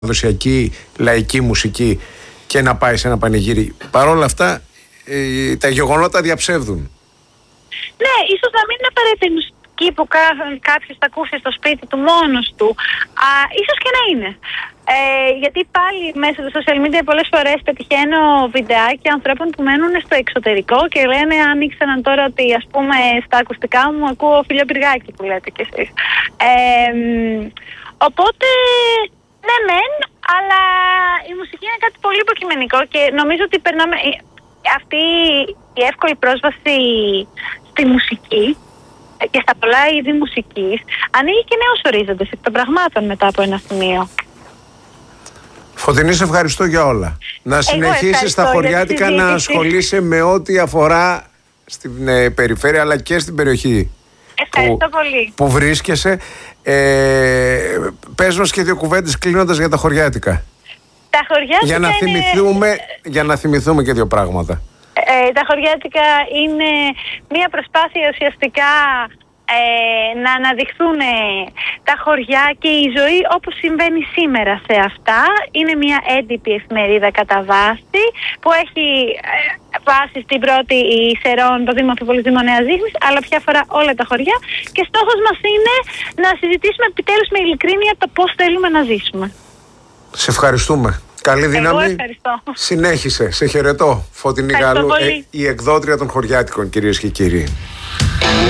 παραδοσιακή λαϊκή μουσική και να πάει σε ένα πανηγύρι. Παρ' όλα αυτά, τα γεγονότα διαψεύδουν. Ναι, ίσως να μην είναι απαραίτητα η μουσική που κάποιος θα ακούσει στο σπίτι του μόνος του. Ίσως και να είναι. Γιατί πάλι μέσα στα social media πολλές φορές πετυχαίνω βιντεάκια ανθρώπων που μένουν στο εξωτερικό και λένε αν ήξεραν τώρα ότι ας πούμε στα ακουστικά μου ακούω Φιλιοπυργάκη που λέτε κι εσείς. Οπότε ναι μεν, αλλά η μουσική είναι κάτι πολύ υποκειμενικό και νομίζω ότι περνάμε αυτή η εύκολη πρόσβαση στη μουσική και στα πολλά είδη μουσικής ανοίγει και νέους ορίζοντες εκ των πραγμάτων μετά από ένα σημείο. Φωτεινή, σε ευχαριστώ για όλα. Να συνεχίσεις τα χωριάτικα να ασχολείσαι με ό,τι αφορά στην περιφέρεια αλλά και στην περιοχή που βρίσκεσαι. Πες μας και δύο κουβέντες κλείνοντας για τα χωριάτικα. Τα χωριάτικα για να θυμηθούμε και δύο πράγματα. Τα χωριάτικα είναι μια προσπάθεια ουσιαστικά να αναδειχθούν τα χωριά και η ζωή όπως συμβαίνει σήμερα σε αυτά. Είναι μια έντυπη εφημερίδα κατά βάση που έχει βάση στην πρώτη η Σερών, το Δήμο Αμφιβολής Δήμο Νέας Ζήχνης, αλλά πια αφορά όλα τα χωριά και στόχος μας είναι να συζητήσουμε επιτέλους με ειλικρίνεια το πώς θέλουμε να ζήσουμε. Σε ευχαριστούμε. Καλή δύναμη. Εγώ ευχαριστώ. Συνέχισε. Σε χαιρετώ. Φωτεινή Γάλλου, η εκδότρια των χωριάτικων, κυρίες και κύριοι.